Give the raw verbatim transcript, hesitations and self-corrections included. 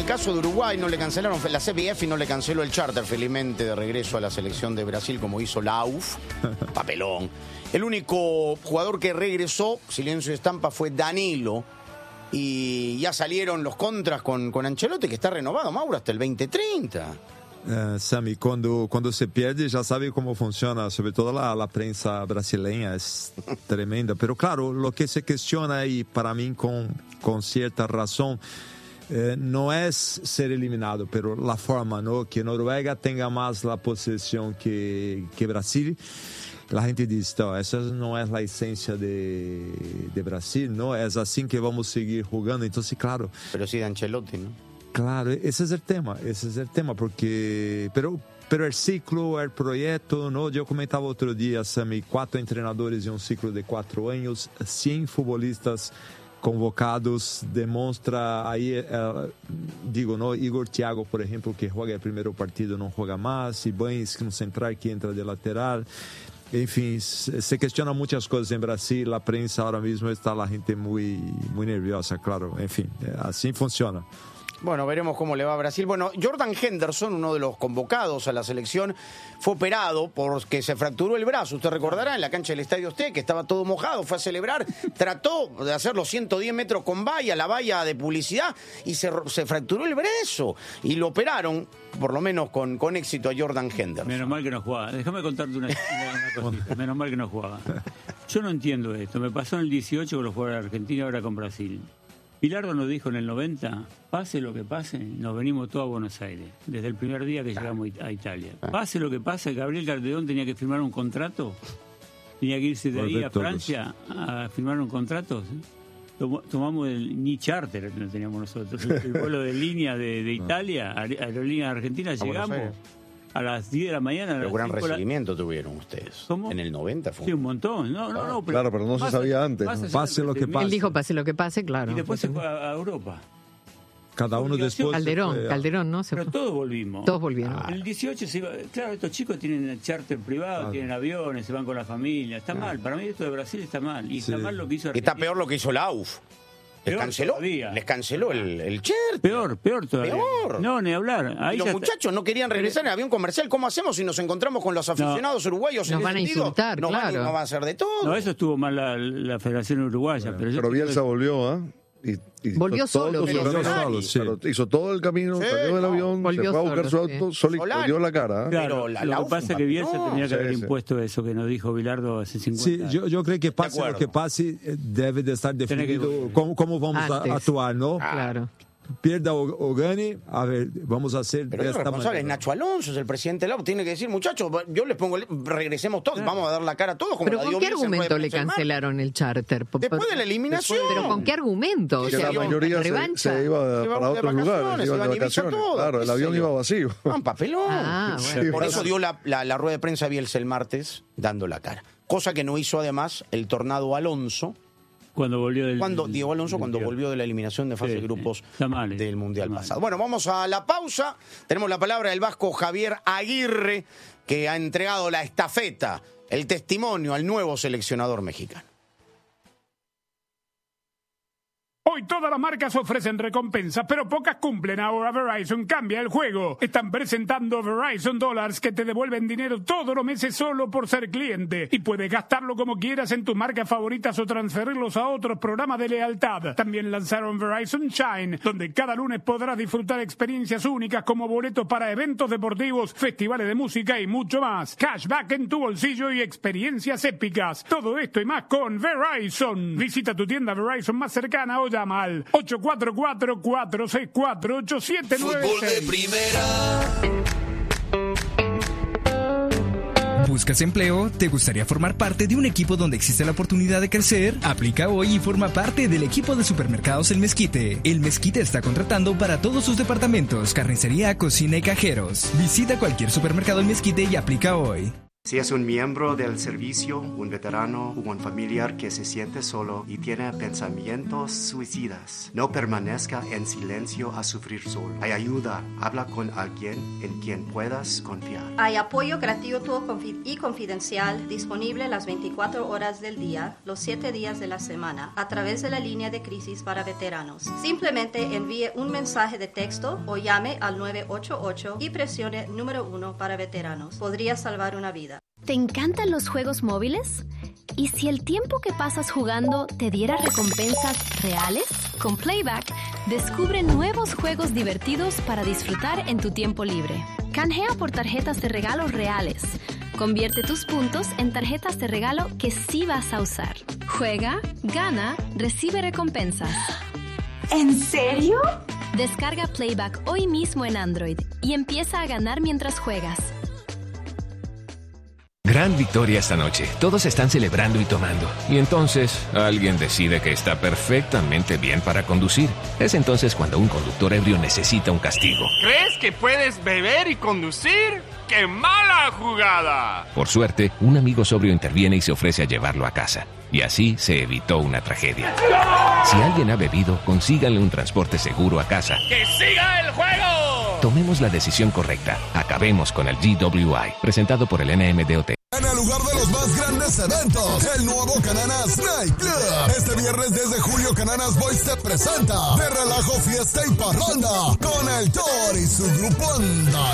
el caso de Uruguay no le cancelaron, la C B F y no le canceló el charter, felizmente, de regreso a la selección de Brasil, como hizo la U F. Papelón. El único jugador que regresó, silencio y estampa, fue Danilo. Y ya salieron los contras con, con Ancelotti, que está renovado, Mauro, hasta el veinte treinta. Uh, Sammy, quando, quando se perde já sabe como funciona, sobretudo a, a prensa brasileña, é tremenda. Pero claro, o que se questiona aí, para mim, com, com certa razão, eh, não é ser eliminado, pero a forma, ¿no? Que Noruega tenha mais a possessão que, que Brasil. A gente diz, então, essa não é a essência de, de Brasil, não é assim que vamos seguir jogando. Então, claro. Pero sí de Ancelotti, ¿no? Claro, ese es el tema, ese es el tema, porque. Pero, pero el ciclo, el proyecto, ¿no? Yo comentaba otro día, Sammy, cuatro entrenadores y un ciclo de cuatro años, cien futbolistas convocados, demuestra ahí, eh, digo, ¿no? Igor Thiago, por ejemplo, que juega el primer partido, no juega más, Ibañez, que no central, que entra de lateral. Enfim, se questiona muitas coisas em Brasil, a prensa agora mesmo está a gente muito, muito nerviosa, claro. Enfim, assim funciona. Bueno, veremos cómo le va a Brasil. Bueno, Jordan Henderson, uno de los convocados a la selección, fue operado porque se fracturó el brazo. Usted recordará, en la cancha del Estadio Azteca, que estaba todo mojado, fue a celebrar, trató de hacer los ciento diez metros con valla, la valla de publicidad, y se, se fracturó el brazo. Y lo operaron, por lo menos con, con éxito, a Jordan Henderson. Menos mal que no jugaba. Déjame contarte una, una cosita. Menos mal que no jugaba. Yo no entiendo esto. Me pasó en el dieciocho con los jugadores de Argentina, ahora con Brasil. Bilardo nos dijo en el noventa, pase lo que pase, nos venimos todos a Buenos Aires, desde el primer día que llegamos a Italia. Pase lo que pase, Gabriel Calderón tenía que firmar un contrato, tenía que irse de ahí a Francia a firmar un contrato. Tomamos el ni charter que teníamos nosotros, el vuelo de línea de, de Italia, aerolínea argentina, llegamos a las diez de la mañana. Pero gran recibimiento tuvieron ustedes. ¿Cómo? En el noventa fue. Sí, un montón. No, no, no. Pero claro, pero no se sabía antes. Pase, pase lo que pase. Él dijo pase lo que pase, claro. Y después se fue a Europa. Cada uno después. Calderón, fue a... Calderón, ¿no? Se pero fue. todos volvimos. Todos volvieron. Ah. En el dieciocho se iba. Claro, estos chicos tienen charter privado, ah. tienen aviones, se van con la familia. Está ah. mal. Para mí esto de Brasil está mal. Y sí. está mal lo que hizo Argentina. Está peor lo que hizo la U F. Les canceló, les canceló el, el charter. Peor, peor todavía. Peor. No, ni hablar. Ahí y los muchachos está. no querían regresar en avión comercial. ¿Cómo hacemos si nos encontramos con los aficionados no. uruguayos? Nos en van a sentido? insultar, nos claro. Van, nos van a hacer de todo. No, eso estuvo mal la, la Federación Uruguaya. Bueno, pero pero Bielsa volvió, ¿ah? ¿eh? Y, y volvió solo, solo, solo sí. Claro, hizo todo el camino, sí, salió del avión, volvió se fue a buscar solo, su auto, sí. solo y dio la cara. ¿eh? Claro, la, lo que pasa es que Bielsa no. tenía que sí, haber sí. impuesto eso que nos dijo Bilardo hace cincuenta sí, años. Yo, yo creo que pase lo que pase, debe de estar definido que... cómo, cómo vamos Antes. a actuar, ¿no? Ah, claro. Pierda o, o gane, a ver, vamos a hacer pero de el esta responsable manera. es Nacho Alonso, es el presidente del A U F, tiene que decir, muchachos, yo les pongo, regresemos todos, claro. vamos a dar la cara a todos. Como pero la ¿con qué argumento le cancelaron el charter? Después de la eliminación. Después, pero ¿con qué argumento? O que sea, la mayoría se, se iba para otros lugares, iban de vacaciones. Claro, el avión iba vacío. Un papelón. Ah, bueno. sí, Por eso dio la, la, la rueda de prensa Bielsa el martes, dando la cara. Cosa que no hizo además el Tornado Alonso. Cuando volvió del, cuando del, Diego Alonso del cuando volvió de la eliminación de fase sí, de grupos sí. mal, del Mundial mal. pasado. Bueno, vamos a la pausa. Tenemos la palabra del vasco Javier Aguirre, que ha entregado la estafeta, el testimonio al nuevo seleccionador mexicano. Hoy todas las marcas ofrecen recompensas, pero pocas cumplen. Ahora Verizon cambia el juego. Están presentando Verizon Dollars que te devuelven dinero todos los meses solo por ser cliente. Y puedes gastarlo como quieras en tus marcas favoritas o transferirlos a otros programas de lealtad. También lanzaron Verizon Shine, donde cada lunes podrás disfrutar experiencias únicas como boletos para eventos deportivos, festivales de música y mucho más. Cashback en tu bolsillo y experiencias épicas. Todo esto y más con Verizon. Visita tu tienda Verizon más cercana o llama al ocho cuatro cuatro, cuatro seis cuatro, ocho siete nueve seis. Fútbol de primera. ¿Buscas empleo? ¿Te gustaría formar parte de un equipo donde existe la oportunidad de crecer? Aplica hoy y forma parte del equipo de supermercados El Mezquite. El Mezquite está contratando para todos sus departamentos, carnicería, cocina y cajeros. Visita cualquier supermercado El Mezquite y aplica hoy. Si es un miembro del servicio, un veterano o un familiar que se siente solo y tiene pensamientos suicidas, no permanezca en silencio a sufrir solo. Hay ayuda. Habla con alguien en quien puedas confiar. Hay apoyo gratuito y confidencial disponible las veinticuatro horas del día, los siete días de la semana, a través de la línea de crisis para veteranos. Simplemente envíe un mensaje de texto o llame al nueve ocho ocho y presione número uno para veteranos. Podría salvar una vida. ¿Te encantan los juegos móviles? ¿Y si el tiempo que pasas jugando te diera recompensas reales? Con Playback, descubre nuevos juegos divertidos para disfrutar en tu tiempo libre. Canjea por tarjetas de regalo reales. Convierte tus puntos en tarjetas de regalo que sí vas a usar. Juega, gana, recibe recompensas. ¿En serio? Descarga Playback hoy mismo en Android y empieza a ganar mientras juegas. Gran victoria esta noche. Todos están celebrando y tomando. Y entonces, alguien decide que está perfectamente bien para conducir. Es entonces cuando un conductor ebrio necesita un castigo. ¿Crees que puedes beber y conducir? ¡Qué mala jugada! Por suerte, un amigo sobrio interviene y se ofrece a llevarlo a casa. Y así se evitó una tragedia. Si alguien ha bebido, consíganle un transporte seguro a casa. ¡Que siga el juego! Tomemos la decisión correcta. Acabemos con el G W I. Presentado por el N M D O T. En el lugar de los más grandes eventos, el nuevo Cananas Night Club. Este viernes desde julio, Cananas Boys te presenta de relajo, fiesta y parranda con el Thor y su grupo Anda.